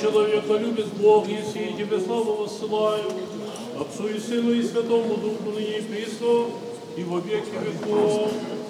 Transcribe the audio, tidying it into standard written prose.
человеколюбец Бог, еси, и Тебе славу воссылаю, Отцу и Сыну и Святому Духу, ныне и присно, и во веки веков.